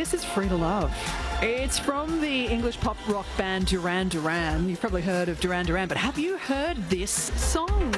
This is Free to Love. It's from the English pop rock band Duran Duran. You've probably heard of Duran Duran, but have you heard this song?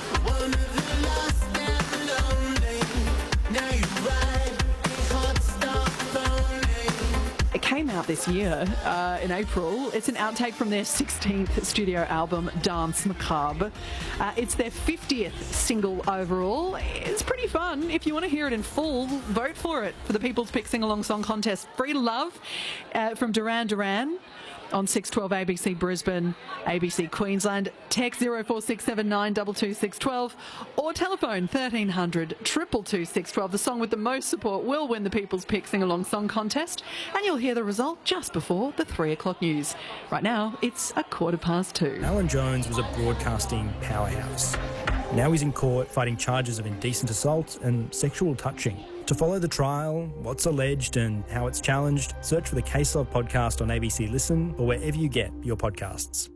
It came out this year in April. It's an outtake from their 16th studio album, Dance Macabre. It's their 50th single overall. It's pretty fun. If you want to hear it in full, vote for it for the People's Pick Sing-Along Song Contest. Free to Love from Duran Duran on 612 ABC Brisbane, ABC Queensland. Text 04679 22612 or telephone 1300 222 612. The song with the most support will win the People's Pick Sing-Along Song Contest, and you'll hear the result just before the 3 o'clock news. Right now, it's 2:15. Alan Jones was a broadcasting powerhouse. Now he's in court fighting charges of indecent assault and sexual touching. To follow the trial, what's alleged and how it's challenged, search for the Case Love podcast on ABC Listen or wherever you get your podcasts.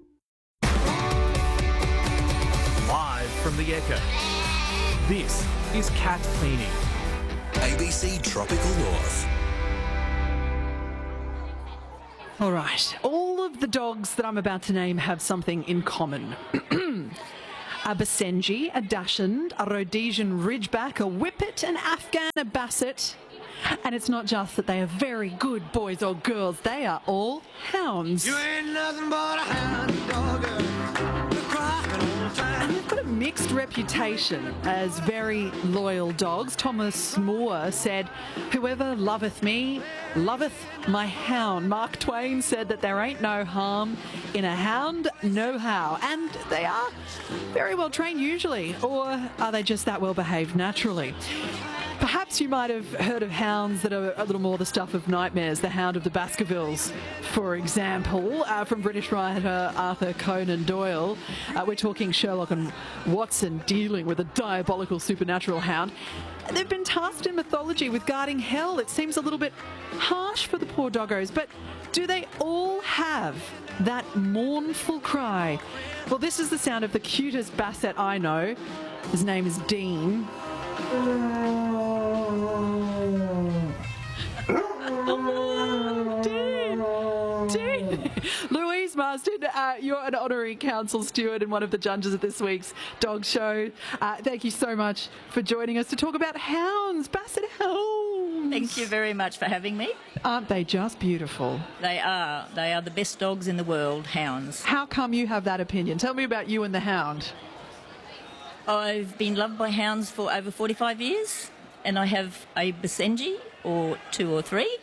Live from the Echo, this is Cat Cleaning. ABC Tropical North. All right. All of the dogs that I'm about to name have something in common. A Basenji, a Dachshund, a Rhodesian Ridgeback, a Whippet, an Afghan, a Basset. And it's not just that they are very good boys or girls, they are all hounds. You ain't nothing but a hound dog, crying all the time. And they've got a mixed reputation as very loyal dogs. Thomas More said, "Whoever loveth me, loveth my hound." Mark Twain said that there ain't no harm in a hound, no how. And they are very well trained usually, or are they just that well behaved naturally? Perhaps you might have heard of hounds that are a little more the stuff of nightmares. The Hound of the Baskervilles, for example, from British writer Arthur Conan Doyle. We're talking Sherlock and Watson dealing with a diabolical supernatural hound. They've been tasked in mythology with guarding hell. It seems a little bit harsh for the poor doggos, but do they all have that mournful cry? Well, this is the sound of the cutest Basset I know. His name is Dean. Dean. Louise Marsden, you're an honorary council steward and one of the judges at this week's dog show. Thank you so much for joining us to talk about hounds, Basset hounds. Thank you very much for having me. Aren't they just beautiful? They are. They are the best dogs in the world, hounds. How come you have that opinion? Tell me about you and the hound. I've been loved by hounds for over 45 years, and I have a Basenji, or 2 or 3.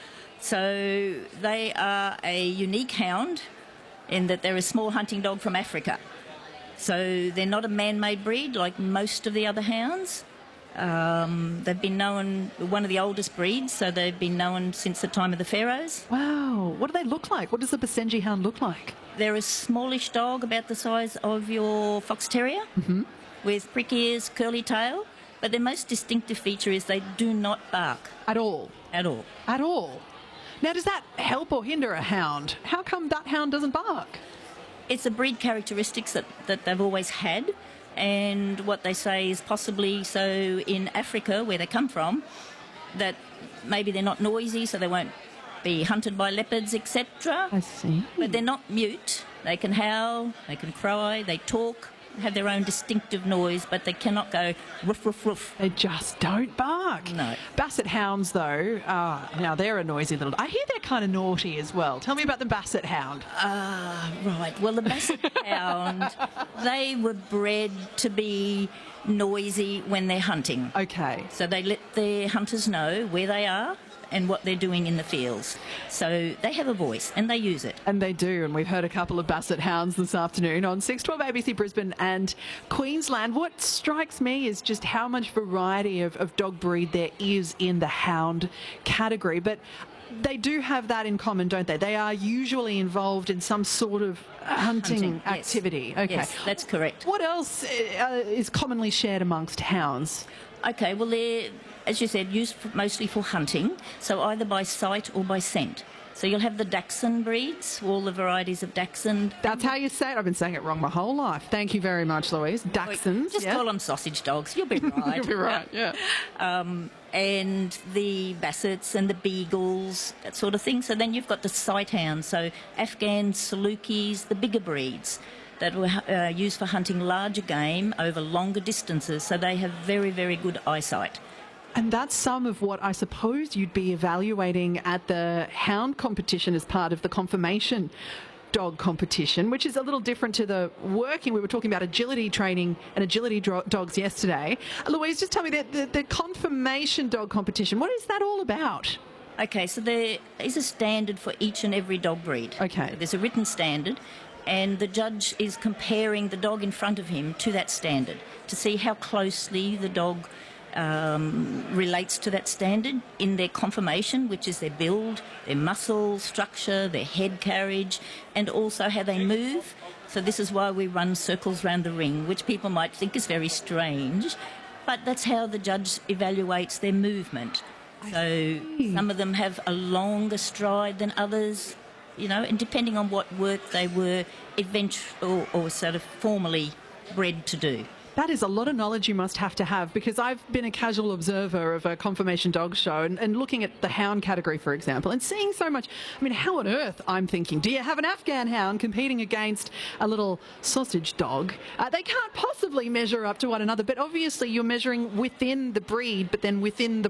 So they are a unique hound in that they're a small hunting dog from Africa. So they're not a man-made breed like most of the other hounds. They've been known, one of the oldest breeds, so they've been known since the time of the pharaohs. Wow. What do they look like? What does a Basenji hound look like? They're a smallish dog, about the size of your fox terrier, with prick ears, curly tail. But their most distinctive feature is they do not bark. At all? At all. At all? Now, does that help or hinder a hound? How come that hound doesn't bark? It's a breed characteristics that they've always had, and what they say is possibly so in Africa, where they come from, that maybe they're not noisy, so they won't be hunted by leopards, etc. I see. But they're not mute. They can howl, they can cry, they talk, have their own distinctive noise, but they cannot go roof, roof, roof. They just don't bark. No. Basset hounds, though, now they're a noisy little... I hear they're kind of naughty as well. Tell me about the Basset hound. Right. Well, the Basset hound, they were bred to be noisy when they're hunting. Okay. So they let their hunters know where they are and what they're doing in the fields. So they have a voice and they use it. And they do, and we've heard a couple of Basset hounds this afternoon on 612 ABC Brisbane and Queensland. What strikes me is just how much variety of dog breed there is in the hound category. But they do have that in common, don't they? They are usually involved in some sort of hunting yes. activity. Okay. Yes, that's correct. What else is commonly shared amongst hounds? Okay, well, they're, as you said, used mostly for hunting, so either by sight or by scent. So you'll have the Dachshund breeds, all the varieties of Dachshund. That's how you say it. I've been saying it wrong my whole life. Thank you very much, Louise. Dachshunds. Just call them sausage dogs. You'll be right. You'll be right, yeah. and the Bassets and the Beagles, that sort of thing. So then you've got the sight hounds, so Afghan Salukis, the bigger breeds that were used for hunting larger game over longer distances. So they have very, very good eyesight. And that's some of what I suppose you'd be evaluating at the hound competition as part of the confirmation dog competition, which is a little different to the working. We were talking about agility training and agility dogs yesterday. Louise, just tell me the confirmation dog competition, what is that all about? Okay, so there is a standard for each and every dog breed. Okay. So there's a written standard, and the judge is comparing the dog in front of him to that standard to see how closely the dog relates to that standard in their conformation, which is their build, their muscle structure, their head carriage, and also how they move. So this is why we run circles around the ring, which people might think is very strange, but that's how the judge evaluates their movement. So some of them have a longer stride than others, you know, and depending on what work they were or sort of formally bred to do. That is a lot of knowledge you must have to have, because I've been a casual observer of a confirmation dog show and looking at the hound category, for example, and seeing so much. I mean, how on earth, I'm thinking, do you have an Afghan hound competing against a little sausage dog? They can't possibly measure up to one another, but obviously you're measuring within the breed, but then within the